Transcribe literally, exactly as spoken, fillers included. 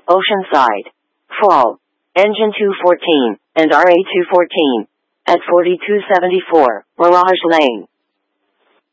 Oceanside. Fall. Engine two fourteen, and R A two fourteen. At forty-two seventy-four, Mirage Lane.